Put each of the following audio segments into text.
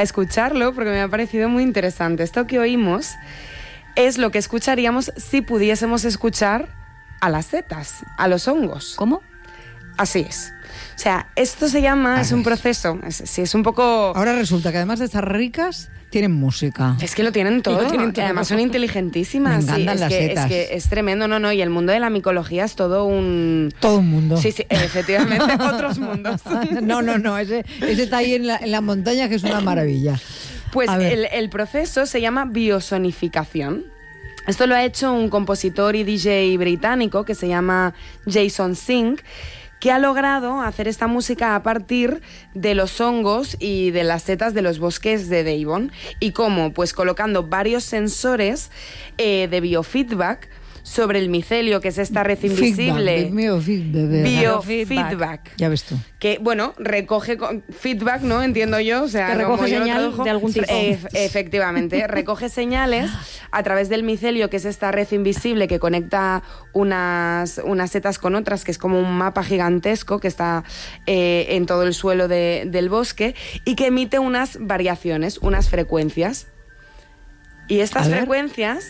a escucharlo porque me ha parecido muy interesante. Esto que oímos es lo que escucharíamos si pudiésemos escuchar a las setas, a los hongos. ¿Cómo? Así es. O sea, esto se llama, es un proceso, es un poco... Ahora resulta que además de estar ricas, tienen música. Es que lo tienen todo, además son inteligentísimas. Me encantan las setas. Es que es tremendo, no, y el mundo de la micología es todo un... Todo un mundo. Sí, efectivamente, otros mundos. No, ese está ahí en la montaña, que es una maravilla. Pues el proceso se llama biosonificación. Esto lo ha hecho un compositor y DJ británico que se llama Jason Singh, que ha logrado hacer esta música a partir de los hongos y de las setas de los bosques de Devon. ¿Y cómo? Pues colocando varios sensores de biofeedback sobre el micelio, que es esta red invisible. Biofeedback. Ya ves tú. Que, bueno, recoge feedback, ¿no? Entiendo yo. O sea, que recoge señal de algún tipo. Efectivamente. Recoge señales a través del micelio, que es esta red invisible que conecta unas setas con otras, que es como un mapa gigantesco que está en todo el suelo del bosque y que emite unas variaciones, unas frecuencias. Y estas frecuencias...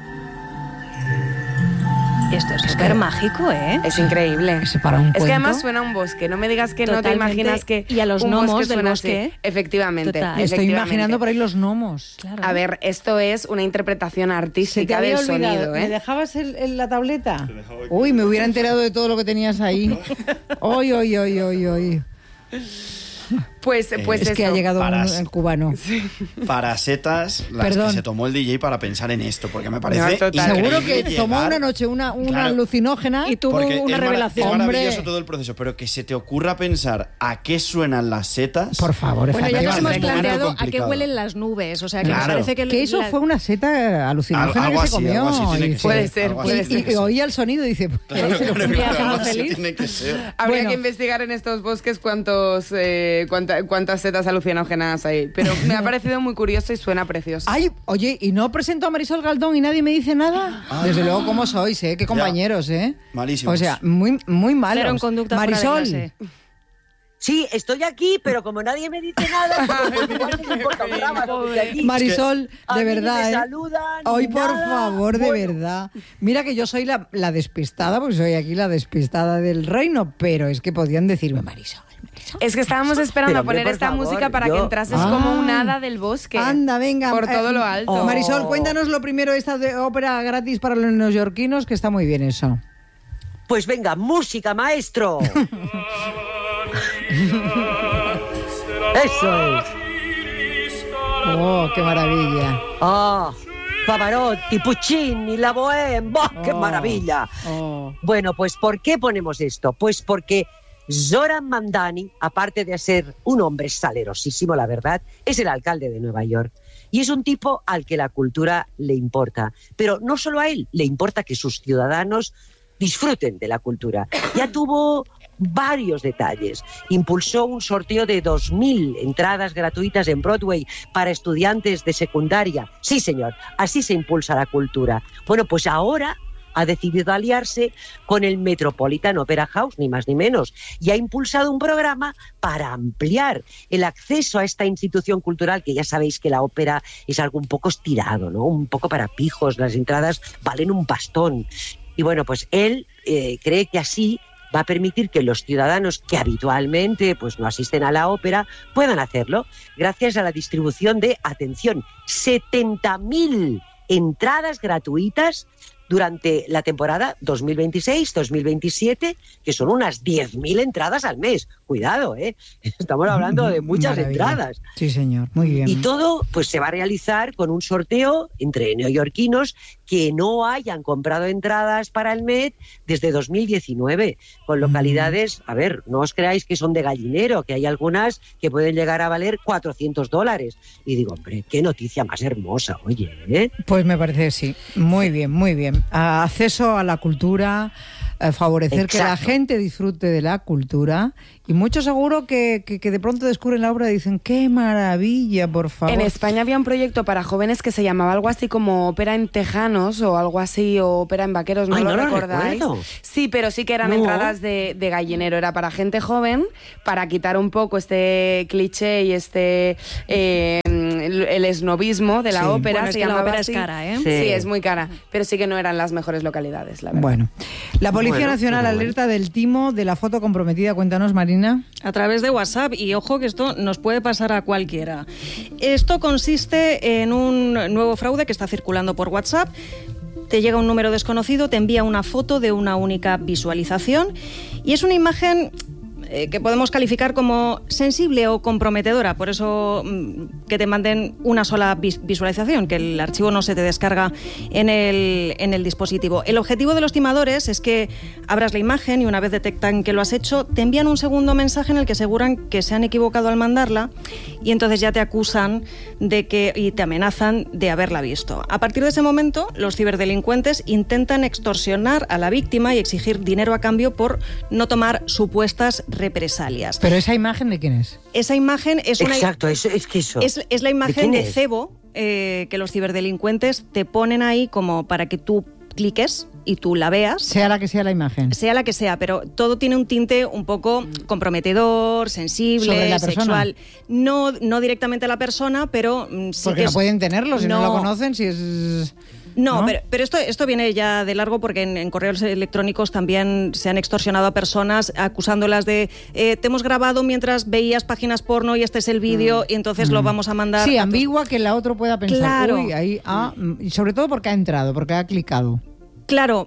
Esto es súper mágico, ¿eh? Es increíble. Es que además suena a un bosque. No me digas que Totalmente. No te imaginas que y a los un gnomos bosque del bosque. Así. Efectivamente. Estoy imaginando por ahí los gnomos. Claro. A ver, esto es una interpretación artística del sonido, ¿eh? ¿Me dejabas la tableta? Uy, me hubiera enterado de todo lo que tenías ahí. Hoy. Pues es eso. que ha llegado el cubano. Sí. Para setas, las que se tomó el DJ para pensar en esto, porque me parece increíble. Seguro que tomó una noche una alucinógena y tuvo una revelación. Es maravilloso todo el proceso, pero que se te ocurra pensar a qué suenan las setas. Por favor, bueno, ya nos hemos planteado a qué huelen las nubes. O sea, que nos parece que eso fue una seta alucinógena que se comió. Puede ser. Y oía el sonido y dice, tiene que ser. Habría que investigar en estos bosques cuántas setas alucinógenas hay. Pero me ha parecido muy curioso y suena precioso. Ay, oye, ¿y no presento a Marisol Galdón y nadie me dice nada? Desde luego, ¿cómo sois, qué compañeros, Malísimos. O sea, muy malos. Cero en conducta Marisol. Sí, estoy aquí, pero como nadie me dice nada, pues igual me importa un drama. Marisol, de verdad, me saludan, hoy por nada, favor, de verdad. Mira que yo soy la despistada, porque soy aquí la despistada del reino, pero es que podían decirme Marisol. Es que estábamos esperando a poner esta música para que entrases como un hada del bosque. Anda, venga. Por todo lo alto. Marisol, cuéntanos lo primero, esta de ópera gratis para los neoyorquinos, que está muy bien eso. Pues venga, música, maestro. Eso es. Oh, qué maravilla. Pavarotti, Puccini, la Bohème, ¡qué maravilla! Bueno, pues ¿por qué ponemos esto? Pues porque Zoran Mandani, aparte de ser un hombre salerosísimo, la verdad, es el alcalde de Nueva York. Y es un tipo al que la cultura le importa. Pero no solo a él, le importa que sus ciudadanos disfruten de la cultura. Ya tuvo varios detalles. Impulsó un sorteo de 2.000 entradas gratuitas en Broadway para estudiantes de secundaria. Sí, señor, así se impulsa la cultura. Bueno, pues ahora ha decidido aliarse con el Metropolitan Opera House, ni más ni menos, y ha impulsado un programa para ampliar el acceso a esta institución cultural, que ya sabéis que la ópera es algo un poco estirado, ¿no? Un poco para pijos, las entradas valen un pastón. Y bueno, pues él cree que así va a permitir que los ciudadanos que habitualmente pues no asisten a la ópera puedan hacerlo gracias a la distribución de, atención, 70.000 entradas gratuitas durante la temporada 2026-2027, que son unas 10.000 entradas al mes. Cuidado, estamos hablando de muchas entradas. Sí, señor, muy bien. Y todo pues se va a realizar con un sorteo entre neoyorquinos que no hayan comprado entradas para el Met desde 2019, con localidades, a ver, no os creáis que son de gallinero, que hay algunas que pueden llegar a valer $400. Y digo, hombre, qué noticia más hermosa, oye, Pues me parece, sí, muy bien, muy bien. Acceso a la cultura, favorecer que la gente disfrute de la cultura, y mucho seguro que de pronto descubren la obra y dicen, ¡qué maravilla, por favor! En España había un proyecto para jóvenes que se llamaba algo así como ópera en tejanos o algo así, o ópera en vaqueros, ¿no lo recordáis? Recuerdo. Sí, pero sí que eran entradas de gallinero, era para gente joven, para quitar un poco este cliché y este el esnobismo de la ópera. Bueno, es que la ópera es cara, ¿eh? Sí, es muy cara, pero sí que no eran las mejores localidades, la verdad. Bueno, la Policía Nacional alerta del timo de la foto comprometida. Cuéntanos, Marina. A través de WhatsApp, y ojo que esto nos puede pasar a cualquiera. Esto consiste en un nuevo fraude que está circulando por WhatsApp. Te llega un número desconocido, te envía una foto de una única visualización y es una imagen que podemos calificar como sensible o comprometedora, por eso que te manden una sola visualización, que el archivo no se te descarga en el dispositivo. El objetivo de los timadores es que abras la imagen y una vez detectan que lo has hecho, te envían un segundo mensaje en el que aseguran que se han equivocado al mandarla y entonces ya te acusan y te amenazan de haberla visto. A partir de ese momento, los ciberdelincuentes intentan extorsionar a la víctima y exigir dinero a cambio por no tomar supuestas represalias. ¿Pero esa imagen de quién es? Esa imagen es una... Exacto, es la imagen de es? cebo que los ciberdelincuentes te ponen ahí como para que tú cliques y tú la veas. Sea la que sea la imagen. Sea la que sea, pero todo tiene un tinte un poco comprometedor, sensible, sexual. No directamente a la persona, pero sí porque que no pueden tenerlo si no lo conocen, si es... No, pero esto viene ya de largo porque en correos electrónicos también se han extorsionado a personas acusándolas de te hemos grabado mientras veías páginas porno y este es el vídeo y entonces lo vamos a mandar. Sí, ambigua que la otra pueda pensar. Claro. Uy, ahí, y sobre todo porque ha entrado, porque ha clicado. Claro.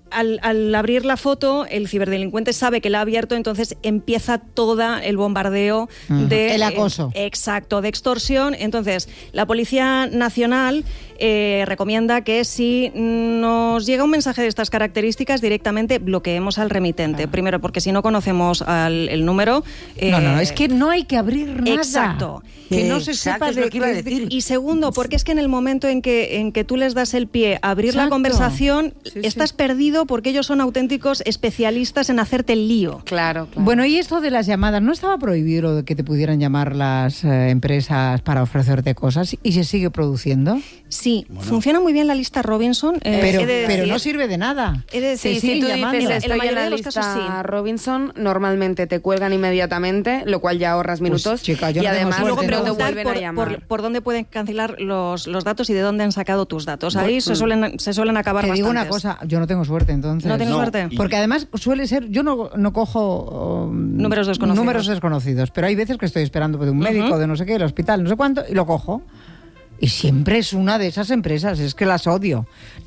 Al abrir la foto, el ciberdelincuente sabe que la ha abierto, entonces empieza todo el bombardeo de... El acoso. Exacto, de extorsión. Entonces, la Policía Nacional recomienda que si nos llega un mensaje de estas características, directamente bloqueemos al remitente. Primero, porque si no conocemos el número... No, es que no hay que abrir nada. Exacto. Que no se sepa es lo que iba a decir. Y segundo, porque es que en el momento en que tú les das el pie a abrir la conversación, estás perdido porque ellos son auténticos especialistas en hacerte el lío. Claro. Bueno, y esto de las llamadas, ¿no estaba prohibido de que te pudieran llamar las empresas para ofrecerte cosas y se sigue produciendo? Sí, funciona muy bien la lista Robinson. Pero no sirve de nada. He de decir, si tú dices estoy en la de los casos, lista Robinson, normalmente te cuelgan inmediatamente, lo cual ya ahorras minutos. Pues, chica, yo y no además tengo suerte, no te vuelven a llamar. Por dónde pueden cancelar los datos y de dónde han sacado tus datos. Ahí se suelen acabar Te digo bastantes. una cosa, yo no tengo suerte entonces. ¿No tienes suerte? Porque además suele ser, yo no cojo números desconocidos, pero hay veces que estoy esperando de un médico, de no sé qué, el hospital, no sé cuánto, y lo cojo. Y siempre es una de esas empresas, es que los odio,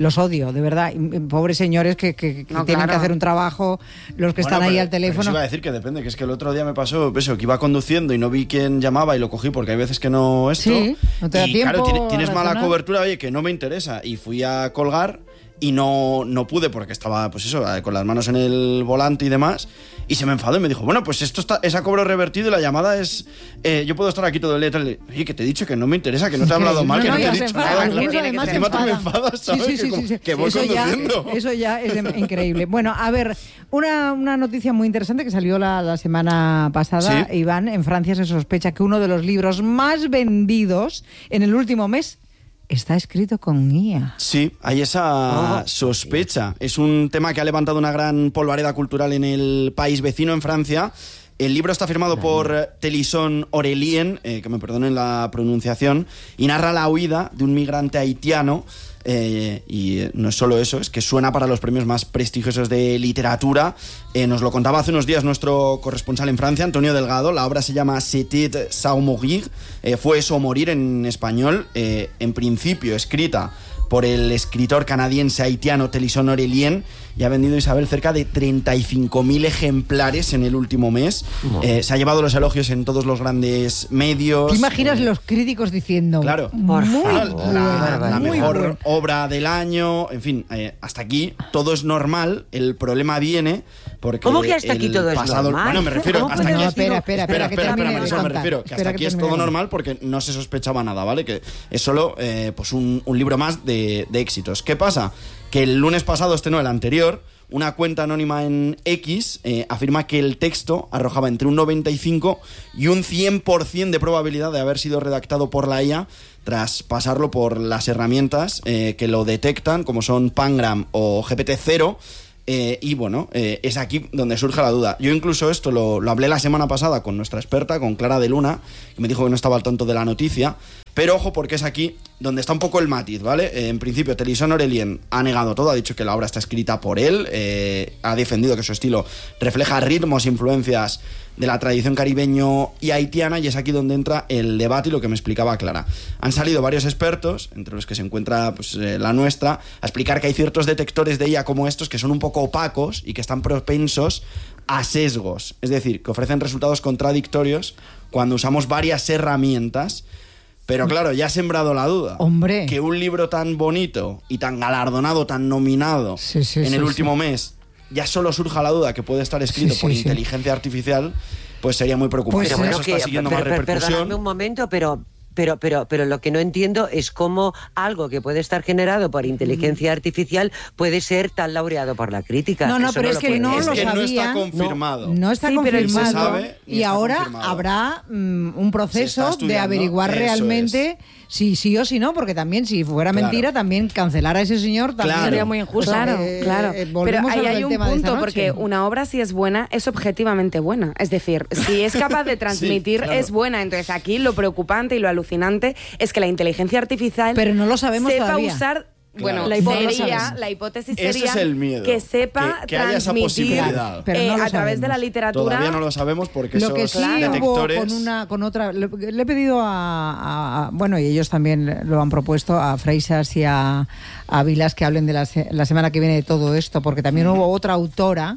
de verdad. Y pobres señores que tienen que hacer un trabajo, los que están ahí al teléfono. Pero iba a decir que depende, que es que el otro día me pasó eso, que iba conduciendo y no vi quién llamaba y lo cogí porque hay veces que no esto. Sí, no te da tiempo. Claro, tienes mala cobertura, oye, que no me interesa. Y fui a colgar y no pude porque estaba, pues eso, con las manos en el volante y demás. Y se me enfadó y me dijo, bueno, pues esto es a cobro revertido y la llamada es... yo puedo estar aquí todo el día. Oye, que te he dicho que no me interesa, que no te he hablado mal, que no te he dicho nada. Encima tú me enfadas, ¿sabes? Sí. Que voy conduciendo. Eso ya es increíble. Bueno, a ver, una noticia muy interesante que salió la semana pasada, ¿sí? Iván, en Francia se sospecha que uno de los libros más vendidos en el último mes está escrito con IA. Sí, hay esa sospecha. Es un tema que ha levantado una gran polvareda cultural en el país vecino, en Francia. El libro está firmado por Télisson Aurélien, que me perdonen la pronunciación, y narra la huida de un migrante haitiano. Y no es solo eso, es que suena para los premios más prestigiosos de literatura. Nos lo contaba hace unos días nuestro corresponsal en Francia, Antonio Delgado. La obra se llama C'était ça ou mourir, fue eso o morir en español, en principio escrita por el escritor canadiense haitiano Télisson Aurélien, y ha vendido, Isabel, cerca de 35.000 ejemplares en el último mes. Se ha llevado los elogios en todos los grandes medios. ¿Te imaginas los críticos diciendo? Claro, la mejor obra del año, en fin, hasta aquí todo es normal. El problema viene porque... ¿Cómo que hasta aquí todo es normal? Bueno, me refiero hasta aquí... Espera, me refiero que hasta aquí es todo normal porque no se sospechaba nada, ¿vale? Que es solo pues un libro más de éxitos. ¿Qué pasa? Que el lunes pasado, el anterior, una cuenta anónima en X afirma que el texto arrojaba entre un 95 y un 100% de probabilidad de haber sido redactado por la IA tras pasarlo por las herramientas que lo detectan, como son Pangram o GPT-0. Y bueno, es aquí donde surge la duda. Yo incluso esto lo hablé la semana pasada con nuestra experta, con Clara de Luna, que me dijo que no estaba al tanto de la noticia. Pero ojo, porque es aquí donde está un poco el matiz, ¿vale? En principio, Télisson Aurélien ha negado todo, ha dicho que la obra está escrita por él, ha defendido que su estilo refleja ritmos, influencias de la tradición caribeño y haitiana, y es aquí donde entra el debate y lo que me explicaba Clara. Han salido varios expertos, entre los que se encuentra pues, la nuestra, a explicar que hay ciertos detectores de IA como estos que son un poco opacos y que están propensos a sesgos, es decir, que ofrecen resultados contradictorios cuando usamos varias herramientas. Pero claro, ya ha sembrado la duda. Hombre. Que un libro tan bonito y tan galardonado, tan nominado en el último mes, ya solo surja la duda que puede estar escrito por inteligencia artificial, pues sería muy preocupante. Pero Por bueno, eso está siguiendo más repercusión. Perdóname un momento, pero lo que no entiendo es cómo algo que puede estar generado por inteligencia artificial puede ser tan laureado por la crítica. No, Eso pero es que no lo sabía. No está confirmado. No está Sí, pero confirmado. se sabe y está ahora confirmado. habrá un proceso de averiguar eso realmente si sí o si no, porque también si fuera mentira, también cancelar a ese señor también sería muy injusto. Claro. Pero volvemos ahí al hay del un tema de esta punto, noche. porque una obra, si es buena, es objetivamente buena. Es decir, si es capaz de transmitir, claro. es buena. Entonces aquí lo preocupante y lo alucinante es que la inteligencia artificial Pero no lo sabemos sepa todavía. usar... Bueno, Claro. la hipótesis Ese sería es el miedo, que sepa que haya esa transmitir posibilidad. Pero no lo a través de la sabemos. literatura. Todavía no lo sabemos porque Lo que esos sí hubo detectores... con otra... Le he pedido bueno, y ellos también lo han propuesto, a Freixas y a Vilas que hablen de la semana que viene de todo esto, porque también hubo otra autora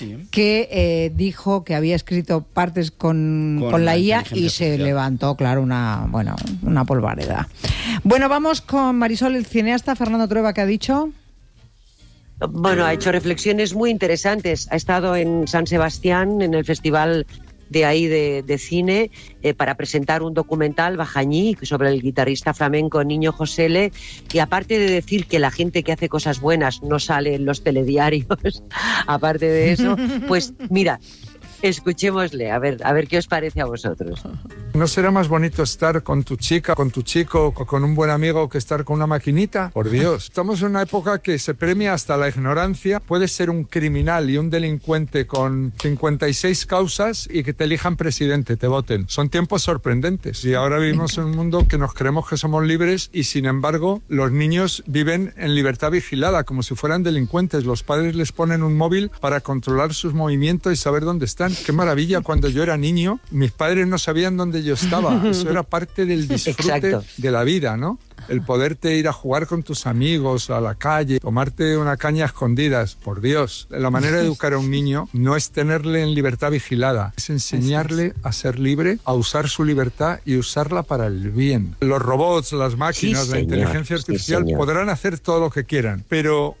que dijo que había escrito partes con la IA y se levantó, claro, una polvareda. Bueno, vamos con Marisol, el cineasta Fernando Trueba, que ha dicho... Bueno, ha hecho reflexiones muy interesantes. Ha estado en San Sebastián, en el festival de ahí de cine, para presentar un documental, Bajañí, sobre el guitarrista flamenco Niño Josele, y aparte de decir que la gente que hace cosas buenas no sale en los telediarios, aparte de eso, pues mira, escuchémosle, a ver qué os parece a vosotros. ¿No será más bonito estar con tu chica, con tu chico o con un buen amigo que estar con una maquinita? Por Dios. Estamos en una época que se premia hasta la ignorancia. Puedes ser un criminal y un delincuente con 56 causas y que te elijan presidente, te voten. Son tiempos sorprendentes. Y ahora vivimos en un mundo que nos creemos que somos libres y, sin embargo, los niños viven en libertad vigilada, como si fueran delincuentes. Los padres les ponen un móvil para controlar sus movimientos y saber dónde están. Qué maravilla, cuando yo era niño, mis padres no sabían dónde yo estaba. Eso era parte del disfrute de la vida, ¿no? El poderte ir a jugar con tus amigos a la calle, tomarte una caña a escondidas. Por Dios, la manera de educar a un niño no es tenerle en libertad vigilada, es enseñarle a ser libre, a usar su libertad y usarla para el bien. Los robots, las máquinas, la inteligencia artificial podrán hacer todo lo que quieran, pero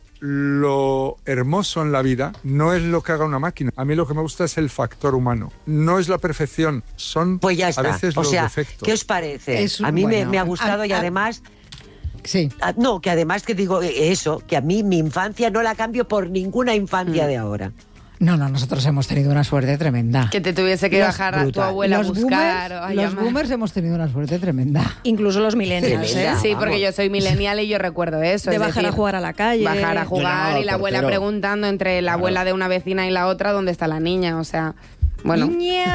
lo hermoso en la vida no es lo que haga una máquina. A mí lo que me gusta es el factor humano. No es la perfección, son pues ya está. A veces los defectos. ¿Qué os parece? A mí me ha gustado y además... Sí. No, que además que digo eso, que a mí mi infancia no la cambio por ninguna infancia de ahora. No, nosotros hemos tenido una suerte tremenda. Que te tuviese que bajar a tu abuela a buscar. Los boomers hemos tenido una suerte tremenda. Incluso los millennials, ¿eh? Sí, porque yo soy millennial y yo recuerdo eso. De bajar a jugar a la calle. Bajar a jugar y la abuela preguntando entre la abuela de una vecina y la otra dónde está la niña, o sea... Bueno,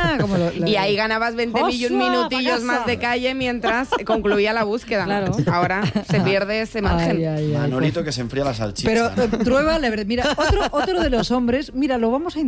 y ahí ganabas 20.000 minutillos más de calle mientras concluía la búsqueda. Claro. Ahora se pierde ese margen. Manolito que se enfría la salchicha. Pero Trueba, mira, otro de los hombres, mira, lo vamos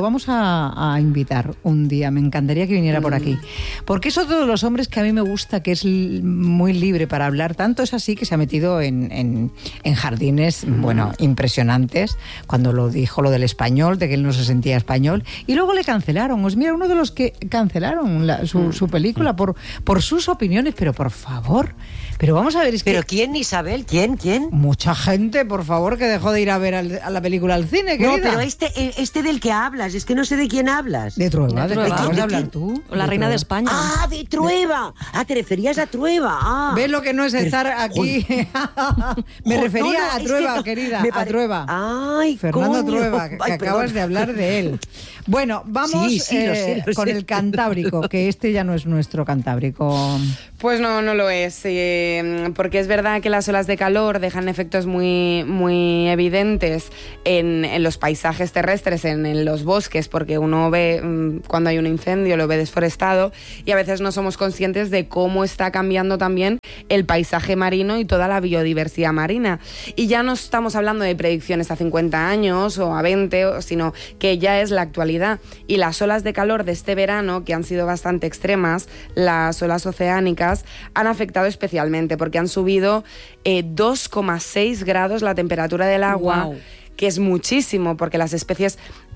a invitar un día, me encantaría que viniera por aquí, porque es otro de los hombres que a mí me gusta, que es muy libre para hablar, tanto es así que se ha metido en jardines, bueno, impresionantes, cuando lo dijo lo del español, de que él no se sentía español, y luego le cancelaron. Os mira, uno de los que cancelaron su película por sus opiniones, pero por favor, pero vamos a ver, es que... ¿Pero quién, Isabel? ¿Quién? Mucha gente, por favor, que dejó de ir a ver a la película al cine, querida. No, pero este del que hablas, es que no sé de quién hablas. De Trueba, ¿de qué vas a hablar quién? tú? La reina de España. Ah, de Trueba. Ah, te referías a Trueba. ¿Ves lo que no es estar aquí? Me refería a Trueba, querida, a Trueba. Ay, Fernando coño. Trueba, que acabas de hablar de él. Bueno, vamos con el Cantábrico, que este ya no es nuestro Cantábrico. Pues no lo es, porque es verdad que las olas de calor dejan efectos muy, muy evidentes en los paisajes terrestres, en los bosques, porque uno ve cuando hay un incendio, lo ve desforestado, y a veces no somos conscientes de cómo está cambiando también el paisaje marino y toda la biodiversidad marina. Y ya no estamos hablando de predicciones a 50 años o a 20, sino que ya es la actualidad. Y las olas de calor de este verano, que han sido bastante extremas, las olas oceánicas, han afectado especialmente porque han subido 2,6 grados la temperatura del agua. Wow. Que es muchísimo, porque las especies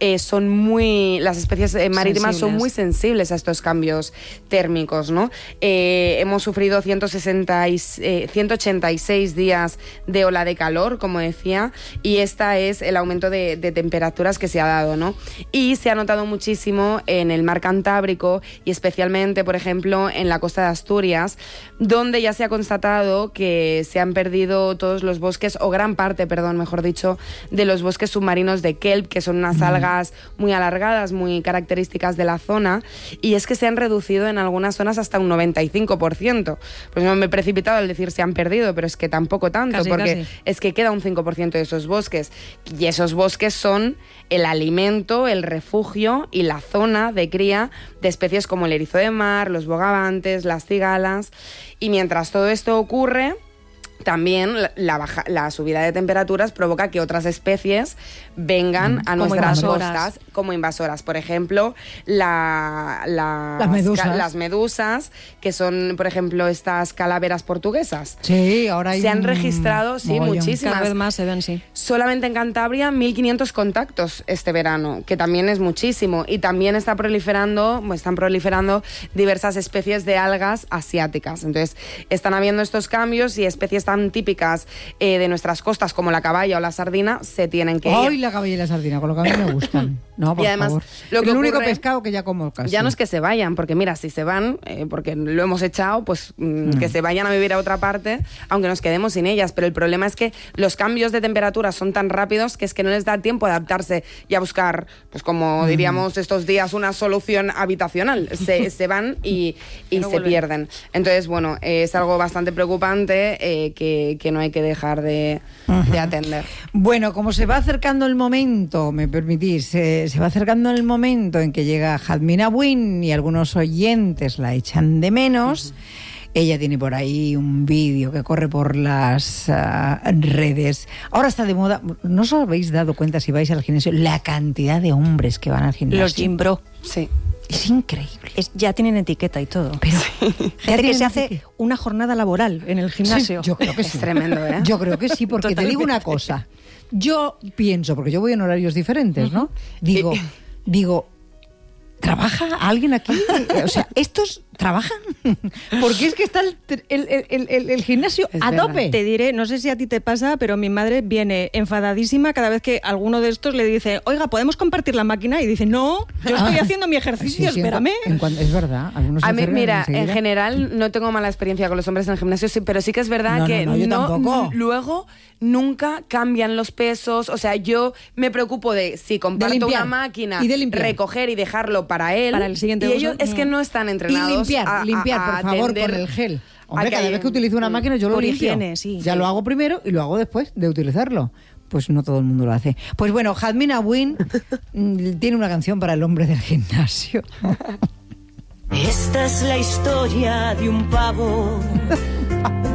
marítimas son muy sensibles a estos cambios térmicos, ¿no? Hemos sufrido 186 días de ola de calor, como decía, y esta es el aumento de temperaturas que se ha dado, ¿no? Y se ha notado muchísimo en el mar Cantábrico y especialmente, por ejemplo, en la costa de Asturias, donde ya se ha constatado que se han perdido todos los bosques, o gran parte, mejor dicho, de los bosques submarinos de kelp, que son unas algas muy alargadas, muy características de la zona, y es que se han reducido en algunas zonas hasta un 95%. Pues no me he precipitado al decir se han perdido, pero es que tampoco tanto, porque es que queda un 5% de esos bosques, y esos bosques son el alimento, el refugio y la zona de cría de especies como el erizo de mar, los bogavantes, las cigalas, y mientras todo esto ocurre, también la subida de temperaturas provoca que otras especies vengan a nuestras costas como invasoras. Por ejemplo, las medusas, que son, por ejemplo, estas calaveras portuguesas. Sí, ahora hay se han registrado, muchísimas. Cada vez más se ven, sí. Solamente en Cantabria, 1.500 contactos este verano, que también es muchísimo. Y también están proliferando diversas especies de algas asiáticas. Entonces, están habiendo estos cambios y especies tan típicas de nuestras costas como la caballa o la sardina se tienen que ir. ¡Ay, la caballa y la sardina! Con lo que a mí me gustan. No, por y además, favor. El único pescado que ya como casi. Ya no es que se vayan, porque mira, si se van, porque lo hemos echado, pues que se vayan a vivir a otra parte, aunque nos quedemos sin ellas. Pero el problema es que los cambios de temperatura son tan rápidos que es que no les da tiempo de adaptarse y a buscar, pues como diríamos estos días, una solución habitacional. Se van y se pierden. Entonces, bueno, es algo bastante preocupante que no hay que dejar de atender. Bueno, como se va acercando el momento, me permitís, se va acercando el momento en que llega Jadmina Win y algunos oyentes la echan de menos. Ella tiene por ahí un vídeo que corre por las redes. Ahora está de moda. ¿No os habéis dado cuenta, si vais al gimnasio, la cantidad de hombres que van al gimnasio? Los gym bro. Sí. Es increíble. Ya tienen etiqueta y todo. Pero gente que se hace una jornada laboral en el gimnasio. Sí, yo creo que sí. Es tremendo, ¿eh? Yo creo que sí, porque totalmente. Te digo una cosa. Yo pienso, porque yo voy en horarios diferentes, ¿no? Digo, ¿trabaja alguien aquí? O sea, ¿estos trabajan? Porque es que está el gimnasio a tope. Te diré, no sé si a ti te pasa, pero mi madre viene enfadadísima cada vez que alguno de estos le dice, oiga, ¿podemos compartir la máquina? Y dice, no, yo estoy haciendo mi ejercicio, sí, espérame. Es verdad. A mí, mira, en general no tengo mala experiencia con los hombres en el gimnasio, sí, pero sí que es verdad que luego nunca cambian los pesos. O sea, yo me preocupo de si comparto una máquina, recoger y dejarlo para él. Para el siguiente y uso. Ellos es que no están entrenados. Limpiar, por favor, con el gel. Hombre, cada vez que utilizo una máquina yo lo limpio. Higiene, sí. Ya lo hago primero y lo hago después de utilizarlo. Pues no todo el mundo lo hace. Pues bueno, Jadmina Win tiene una canción para el hombre del gimnasio. Esta es la historia de un pavo